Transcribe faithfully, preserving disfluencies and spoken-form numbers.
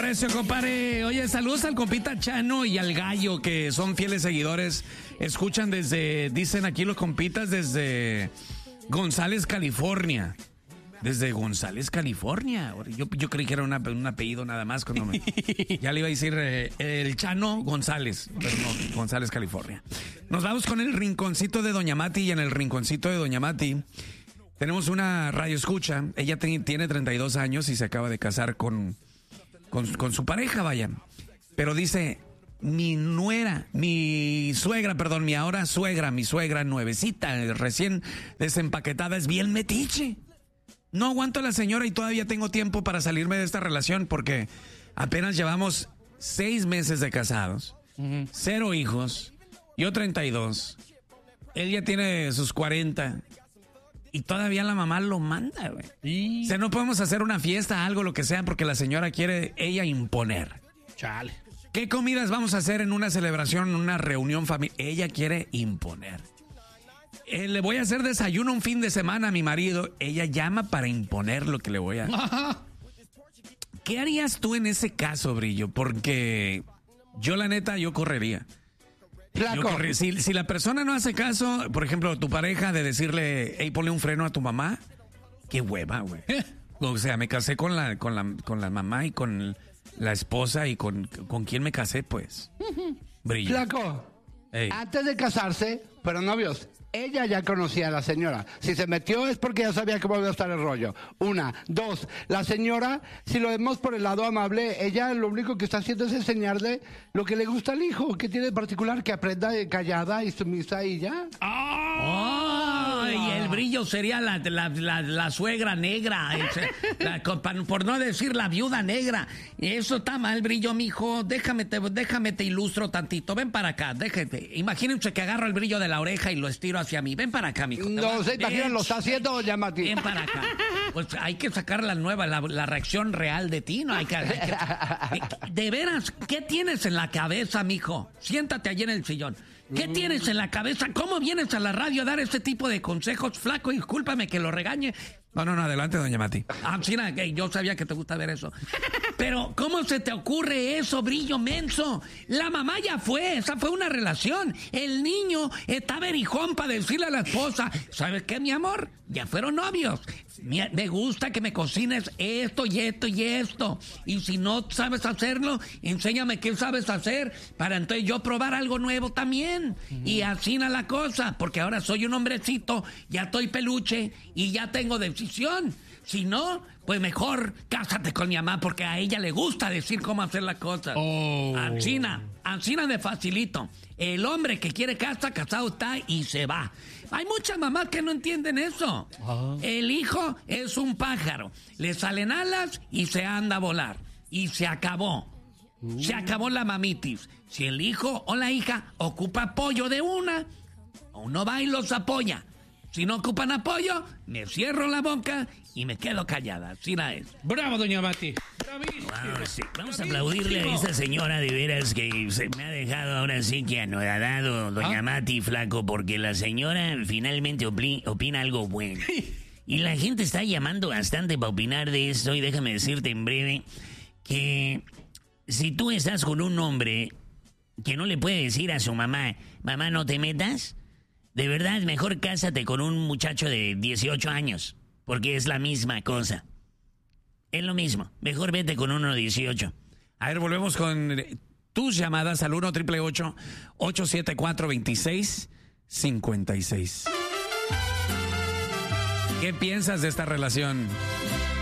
recio, compadre. Oye, saludos al compita Chano y al Gallo, que son fieles seguidores. Escuchan desde, dicen aquí los compitas, desde González, California. Desde González, California. Yo, yo creí que era una, un apellido nada más. Cuando me, ya le iba a decir eh, el Chano González, pero no, González, California. Nos vamos con el rinconcito de Doña Mati, y en el rinconcito de Doña Mati tenemos una radio escucha. Ella te, tiene treinta y dos años y se acaba de casar con, con, con su pareja, vaya. Pero dice, mi nuera, mi suegra, perdón, mi ahora suegra, mi suegra nuevecita, recién desempaquetada, es bien metiche. No aguanto a la señora y todavía tengo tiempo para salirme de esta relación porque apenas llevamos seis meses de casados, uh-huh. cero hijos, yo treinta y dos. Él ya tiene sus cuarenta y todavía la mamá lo manda, güey. ¿Y? O sea, no podemos hacer una fiesta, algo, lo que sea, porque la señora quiere ella imponer. Chale. ¿Qué comidas vamos a hacer en una celebración, en una reunión familiar? Ella quiere imponer. Eh, le voy a hacer desayuno un fin de semana a mi marido. Ella llama para imponer lo que le voy a... ¿Qué harías tú en ese caso, Brillo? Porque yo, la neta, yo correría. Yo corri- si, si la persona no hace caso, por ejemplo, tu pareja, de decirle, hey, ponle un freno a tu mamá, qué hueva, güey. O sea, me casé con la, con la, con la mamá y con la esposa y con, con quién me casé, pues. Brillo. Flaco, hey. Antes de casarse, pero novios, ella ya conocía a la señora. Si se metió es porque ya sabía cómo iba a estar el rollo. Una. Dos. La señora, si lo vemos por el lado amable, ella lo único que está haciendo es enseñarle lo que le gusta al hijo. ¿Qué tiene de particular? Que aprenda callada y sumisa y ya. ¡Oh! Y el Brillo sería la, la, la, la suegra negra. La, por no decir la viuda negra. Eso está mal, Brillo, mijo. Déjame te, déjame te ilustro tantito. Ven para acá, déjate. Imagínense que agarro el brillo de la oreja y lo estiro hacia mí. Ven para acá, mijo. No se imaginan, lo está haciendo Doña Mati. Ven para acá. Pues hay que sacar la nueva, la, la reacción real de ti, ¿no? Hay que, hay que, de veras, ¿qué tienes en la cabeza, mijo? Siéntate allí en el sillón. ¿Qué mm. tienes en la cabeza? ¿Cómo vienes a la radio a dar este tipo de consejos? Flaco, discúlpame que lo regañe. No, no, no, adelante, Doña Mati. Ah, sí, yo sabía que te gusta ver eso. Pero, ¿cómo se te ocurre eso, Brillo menso? La mamá ya fue, esa fue una relación. El niño está berijón para decirle a la esposa, ¿sabes qué, mi amor? Ya fueron novios. Me, me gusta que me cocines esto y esto y esto. Y si no sabes hacerlo, enséñame qué sabes hacer para entonces yo probar algo nuevo también. Uh-huh. Y así na la cosa, porque ahora soy un hombrecito, ya estoy peluche y ya tengo decisión. Si no, pues mejor cásate con mi mamá, porque a ella le gusta decir cómo hacer las cosas. Oh. Ancina, ancina de facilito. El hombre que quiere casa, casado está y se va. Hay muchas mamás que no entienden eso. Uh-huh. El hijo es un pájaro. Le salen alas y se anda a volar. Y se acabó. Uh. Se acabó la mamitis. Si el hijo o la hija ocupa apoyo de una, uno va y los apoya. Si no ocupan apoyo, me cierro la boca y me quedo callada. Así la es. Bravo, Doña Mati. Wow, sí. Vamos a aplaudirle a esa señora de veras que se me ha dejado ahora sí que anodadado, Doña ¿Ah? Mati, flaco, porque la señora finalmente opli- opina algo bueno. Y la gente está llamando bastante para opinar de esto, y déjame decirte en breve que si tú estás con un hombre que no le puede decir a su mamá, mamá, no te metas, de verdad, mejor cásate con un muchacho de dieciocho años, porque es la misma cosa. Es lo mismo. Mejor vete con uno de dieciocho. A ver, volvemos con tus llamadas al uno triple ocho ocho siete cuatro dos seis cinco seis. ¿Qué piensas de esta relación?